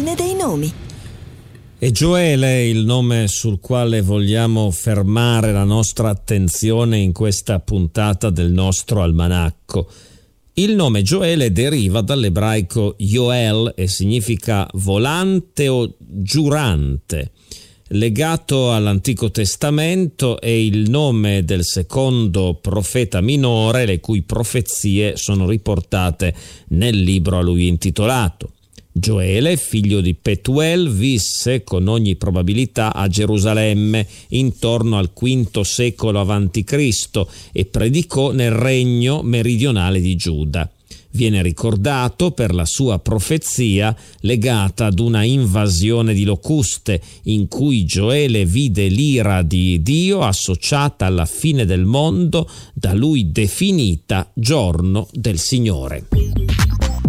fine dei nomi. E Gioele è il nome sul quale vogliamo fermare la nostra attenzione in questa puntata del nostro almanacco. Il nome Gioele deriva dall'ebraico Yoel e significa volante o giurante. Legato all'Antico Testamento è il nome del secondo profeta minore, le cui profezie sono riportate nel libro a lui intitolato. Gioele, figlio di Petuel, visse con ogni probabilità a Gerusalemme intorno al V secolo a.C. e predicò nel regno meridionale di Giuda. Viene ricordato per la sua profezia legata ad una invasione di locuste in cui Gioele vide l'ira di Dio associata alla fine del mondo, da lui definita giorno del Signore.